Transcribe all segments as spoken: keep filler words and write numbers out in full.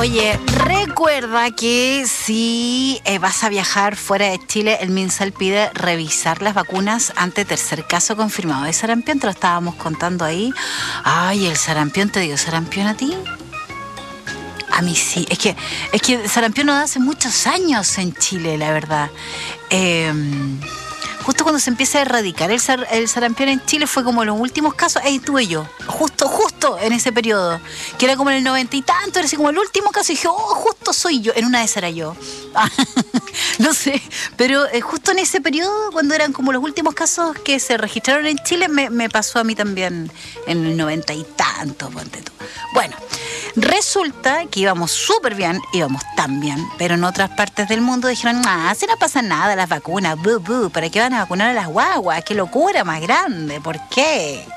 Oye, recuerda que si eh, vas a viajar fuera de Chile, el MinSal pide revisar las vacunas ante tercer caso confirmado de sarampión. Te lo estábamos contando ahí. Ay, el sarampión, ¿te dio sarampión a ti? A mí sí. Es que, es que sarampión nos da hace muchos años en Chile, la verdad. Eh... Justo cuando se empieza a erradicar el, sar, el sarampión en Chile fue como los últimos casos, ahí estuve yo, justo, justo en ese periodo, que era como en el noventa y tanto, era así como el último caso, y dije, oh, justo soy yo, en una de esas era yo. No sé, pero eh, justo en ese periodo, cuando eran como los últimos casos que se registraron en Chile, me, me pasó a mí también en el noventa y tanto, ponte tú. Bueno, resulta que íbamos súper bien, íbamos tan bien, pero en otras partes del mundo dijeron, ah, si no pasa nada, las vacunas, bu, bu, ¿para qué van a vacunar a las guaguas? ¡Qué locura más grande! ¿Por qué?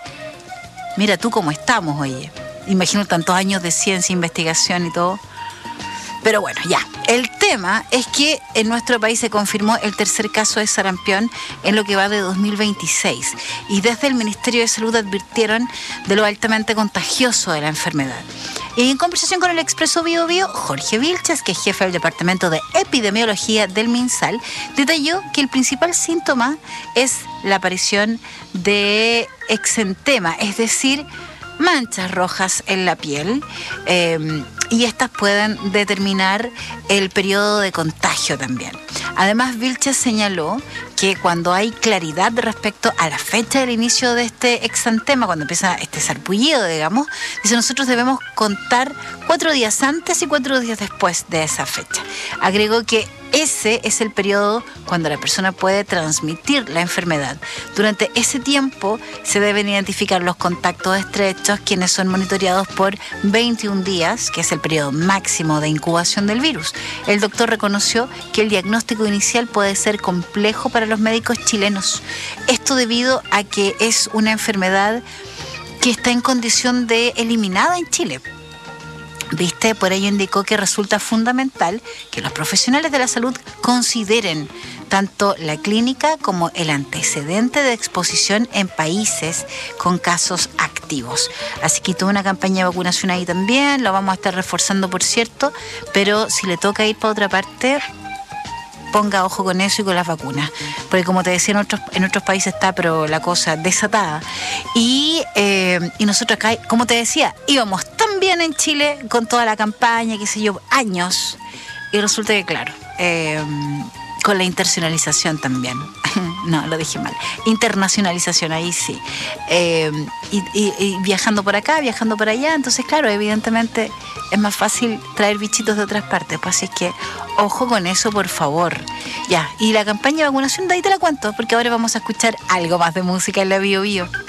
Mira tú cómo estamos, oye. Imagino tantos años de ciencia, investigación y todo. Pero bueno, ya. El tema es que en nuestro país se confirmó el tercer caso de sarampión en lo que va de dos mil veintiséis. Y desde el Ministerio de Salud advirtieron de lo altamente contagioso de la enfermedad. Y en conversación con el Expreso Bio Bio, Jorge Vilches, que es jefe del Departamento de Epidemiología del MinSal, detalló que el principal síntoma es la aparición de exantema, es decir, manchas rojas en la piel, eh, y estas pueden determinar el periodo de contagio también. Además, Vilches señaló que cuando hay claridad respecto a la fecha del inicio de este exantema, cuando empieza este sarpullido, digamos, dice, nosotros debemos contar cuatro días antes y cuatro días después de esa fecha. Agregó que ese es el periodo cuando la persona puede transmitir la enfermedad. Durante ese tiempo se deben identificar los contactos estrechos, quienes son monitoreados por veintiún días, que es el periodo máximo de incubación del virus. El doctor reconoció que el diagnóstico inicial puede ser complejo para los médicos chilenos. Esto debido a que es una enfermedad que está en condición de eliminada en Chile. ¿Viste? Por ello indicó que resulta fundamental que los profesionales de la salud consideren tanto la clínica como el antecedente de exposición en países con casos activos. Así que tuvo una campaña de vacunación ahí también, lo vamos a estar reforzando, por cierto, pero si le toca ir para otra parte, ponga ojo con eso y con las vacunas, porque como te decía, en otros, en otros países está pero la cosa desatada. Y, eh, y nosotros acá, como te decía, íbamos tan bien en Chile con toda la campaña, qué sé yo, años, y resulta que claro, eh, con la internacionalización también, no, lo dije mal, internacionalización, ahí sí, eh, y, y, y viajando por acá, viajando por allá, entonces claro, evidentemente es más fácil traer bichitos de otras partes, pues así es que ojo con eso, por favor. Ya, y la campaña de vacunación, de ahí te la cuento, porque ahora vamos a escuchar algo más de música en la Bio Bio.